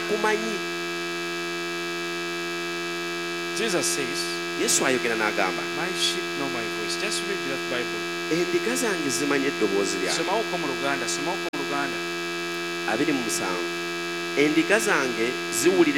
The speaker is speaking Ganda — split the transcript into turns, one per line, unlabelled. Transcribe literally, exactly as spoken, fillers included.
akumanyi.
Jesus says,
Yesu ayogera n'agamba,
my sheep know my voice. Just read that Bible.
endiga zange zimanyi eddoboozi lyange.
Somawo ko mu Luganda, somawo ko mu Luganda.
abiri mu musanvu endiga zange ziwulira